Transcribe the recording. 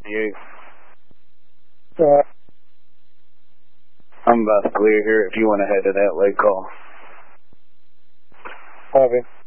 98. Alright. I'm about to clear here if you want to head to that lake call. Copy.